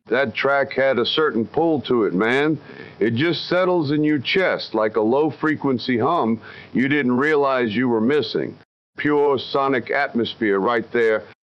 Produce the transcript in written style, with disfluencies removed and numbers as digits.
That track had a certain pull to it, man. It just settles in your chest like a low-frequency hum you didn't realize you were missing. Pure sonic atmosphere right there